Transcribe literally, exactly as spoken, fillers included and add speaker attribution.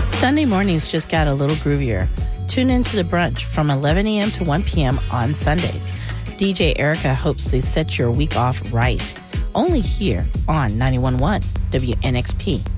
Speaker 1: Sunday mornings just got a little groovier. Tune into The Brunch from eleven a.m. to one p.m. on Sundays. D J Erica hopes to set your week off right. Only here on ninety-one point one W N X P.